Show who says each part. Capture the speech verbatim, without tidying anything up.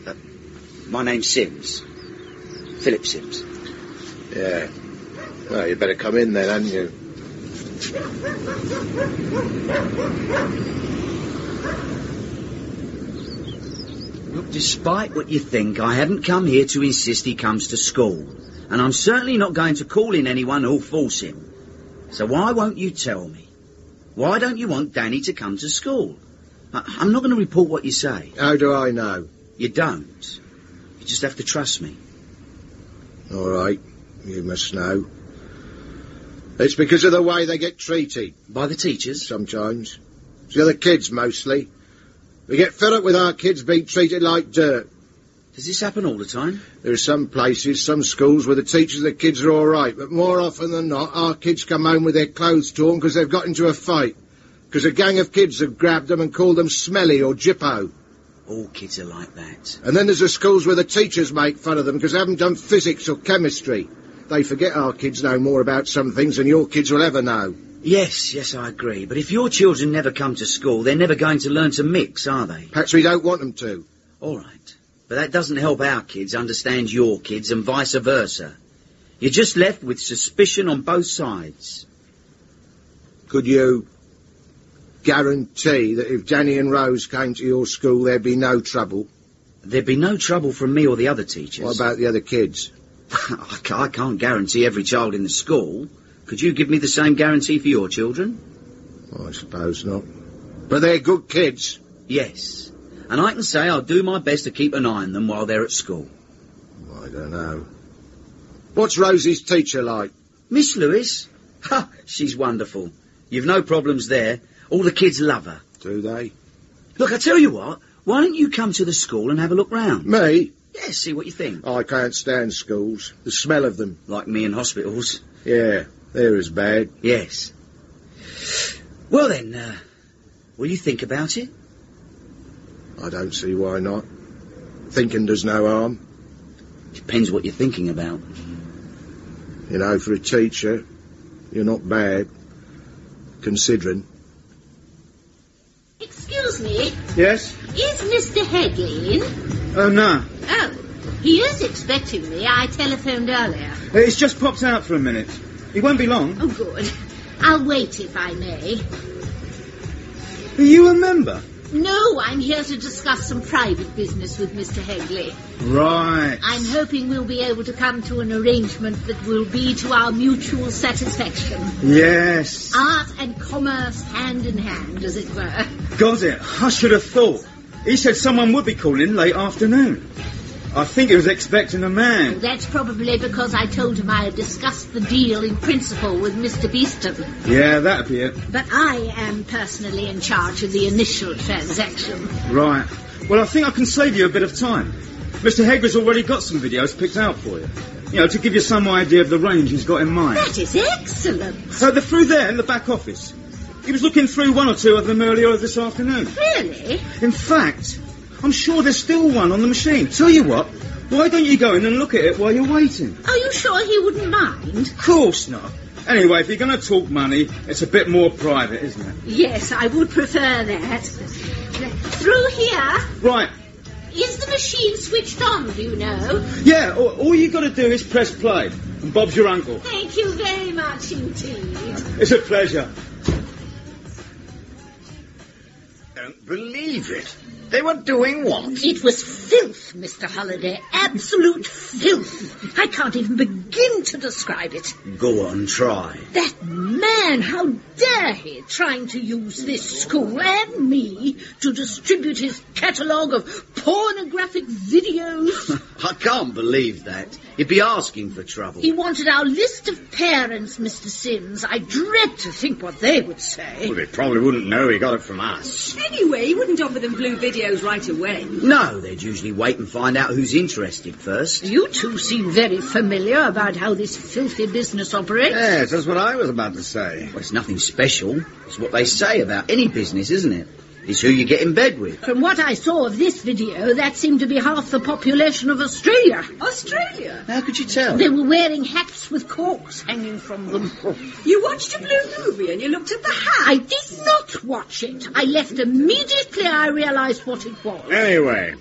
Speaker 1: Uh, my name's Sims. Philip Sims.
Speaker 2: Yeah. Well, you'd better come in then, hadn't you?
Speaker 1: Look, despite what you think, I haven't come here to insist he comes to school. And I'm certainly not going to call in anyone who'll force him. So why won't you tell me? Why don't you want Danny to come to school? I- I'm not going to report what you say.
Speaker 2: How do I know?
Speaker 1: You don't. You just have to trust me.
Speaker 2: All right, you must know. It's because of the way they get treated.
Speaker 1: By the teachers?
Speaker 2: Sometimes. It's the other kids, mostly. We get fed up with our kids being treated like dirt.
Speaker 1: Does this happen all the time?
Speaker 2: There are some places, some schools, where the teachers and the kids are all right, but more often than not, our kids come home with their clothes torn because they've got into a fight. Because a gang of kids have grabbed them and called them smelly or jippo.
Speaker 1: All kids are like that.
Speaker 2: And then there's the schools where the teachers make fun of them because they haven't done physics or chemistry. They forget our kids know more about some things than your kids will ever know.
Speaker 1: Yes, yes, I agree. But if your children never come to school, they're never going to learn to mix, are they?
Speaker 2: Perhaps we don't want them to.
Speaker 1: All right. But that doesn't help our kids understand your kids and vice versa. You're just left with suspicion on both sides.
Speaker 2: Could you guarantee that if Danny and Rose came to your school, there'd be no trouble?
Speaker 1: There'd be no trouble from me or the other teachers.
Speaker 2: What about the other kids?
Speaker 1: I ca- I can't guarantee every child in the school. Could you give me the same guarantee for your children?
Speaker 2: Oh, I suppose not. But they're good kids.
Speaker 1: Yes. And I can say I'll do my best to keep an eye on them while they're at school.
Speaker 2: I don't know. What's Rosie's teacher like?
Speaker 1: Miss Lewis? Ha! She's wonderful. You've no problems there. All the kids love her.
Speaker 2: Do they?
Speaker 1: Look, I tell you what. Why don't you come to the school and have a look round?
Speaker 2: Me?
Speaker 1: Yeah, see what you think.
Speaker 2: I can't stand schools. The smell of them.
Speaker 1: Like me in hospitals.
Speaker 2: Yeah, they're as bad.
Speaker 1: Yes. Well then, uh, will you think about it?
Speaker 2: I don't see why not. Thinking does no harm.
Speaker 1: Depends what you're thinking about.
Speaker 2: You know, for a teacher, you're not bad. Considering.
Speaker 3: Excuse me.
Speaker 4: Yes?
Speaker 3: Is Mister Hegley in?
Speaker 4: Oh, no.
Speaker 3: Oh, he is expecting me. I telephoned earlier.
Speaker 4: He's just popped out for a minute. He won't be long.
Speaker 3: Oh, good. I'll wait if I may.
Speaker 4: Are you a member?
Speaker 3: No, I'm here to discuss some private business with Mister Hegley.
Speaker 4: Right.
Speaker 3: I'm hoping we'll be able to come to an arrangement that will be to our mutual satisfaction.
Speaker 4: Yes.
Speaker 3: Art and commerce hand in hand, as it were.
Speaker 4: Got it. I should have thought. He said someone would be calling late afternoon. I think he was expecting a man.
Speaker 3: That's probably because I told him I had discussed the deal in principle with Mister Beeston.
Speaker 4: Yeah, that'd be it.
Speaker 3: But I am personally in charge of the initial transaction.
Speaker 4: Right. Well, I think I can save you a bit of time. Mister Hegley's already got some videos picked out for you. You know, to give you some idea of the range he's got in mind.
Speaker 3: That is excellent.
Speaker 4: So they're through there in the back office. He was looking through one or two of them earlier this afternoon.
Speaker 3: Really?
Speaker 4: In fact, I'm sure there's still one on the machine. Tell you what, why don't you go in and look at it while you're waiting?
Speaker 3: Are you sure he wouldn't mind?
Speaker 4: Of course not. Anyway, if you're going to talk money, it's a bit more private, isn't it?
Speaker 3: Yes, I would prefer that. Through here?
Speaker 4: Right.
Speaker 3: Is the machine switched on, do you know?
Speaker 4: Yeah, all, all you got to do is press play. And Bob's your uncle.
Speaker 3: Thank you very much indeed.
Speaker 4: It's a pleasure.
Speaker 5: Don't believe it. They were doing what?
Speaker 3: It was filth, Mister Holliday. Absolute filth. I can't even begin to describe it.
Speaker 1: Go on, try.
Speaker 3: That man, how dare he, trying to use this school and me to distribute his catalogue of pornographic videos.
Speaker 1: I can't believe that. He'd be asking for trouble.
Speaker 3: He wanted our list of parents, Mister Sims. I dread to think what they would say.
Speaker 5: Well, they probably wouldn't know he got it from us.
Speaker 6: Anyway, he wouldn't offer them blue videos right away.
Speaker 1: No, they'd usually wait and find out who's interested first.
Speaker 3: You two seem very familiar about how this filthy business operates.
Speaker 5: Yes, that's what I was about to say.
Speaker 1: Well, it's nothing special. It's what they say about any business, isn't it? It's who you get in bed with.
Speaker 3: From what I saw of this video, that seemed to be half the population of Australia.
Speaker 6: Australia?
Speaker 1: How could you tell?
Speaker 3: They were wearing hats with corks hanging from them.
Speaker 6: You watched a blue movie and you looked at the hat.
Speaker 3: I did not watch it. I left immediately I realised what it was.
Speaker 5: Anyway,